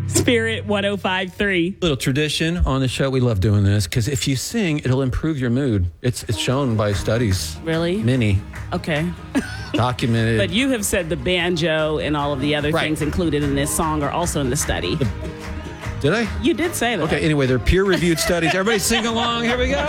Spirit 105.3. Little tradition on the show. We love doing this because if you sing, it'll improve your mood. It's shown by studies. Really? Many. Okay. Documented. But you have said the banjo and all of the other things included in this song are also in the study. Did I? You did say that. Okay, anyway, they're peer-reviewed studies. Everybody sing along. Here we go.